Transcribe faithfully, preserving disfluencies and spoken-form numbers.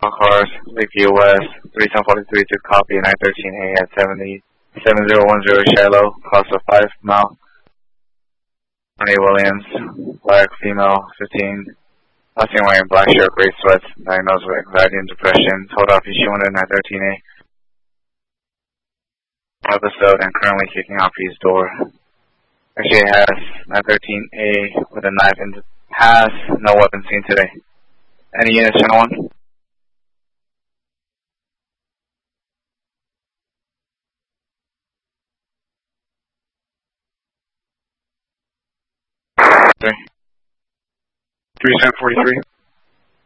cars, Lakeview West, three seven four three to copy nine thirteen A at seventy, seven zero one zero Shiloh, cost of five mile. Renee Williams, black, female, fifteen. Last seen wearing black shirt, gray sweats, diagnosed with anxiety and depression, told off issue under nine thirteen A. Episode and currently kicking off his door. Actually has nine thirteen A with a knife in the has no weapon seen today. Any units, channel one? Three. Three seven forty three.